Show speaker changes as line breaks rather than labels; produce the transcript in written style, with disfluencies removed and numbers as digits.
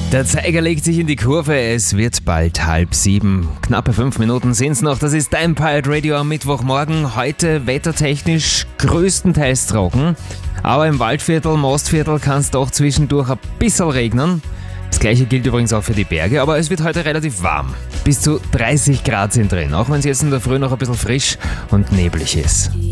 Der Zeiger legt sich in die Kurve, es wird bald 6:30. Knappe 5 Minuten sind's noch, das ist dein Pirate Radio am Mittwochmorgen. Heute wettertechnisch größtenteils trocken, aber im Waldviertel, Mostviertel kann es doch zwischendurch ein bisschen regnen. Das gleiche gilt übrigens auch für die Berge, aber es wird heute relativ warm. Bis zu 30 Grad sind drin, auch wenn es jetzt in der Früh noch ein bisschen frisch und neblig ist.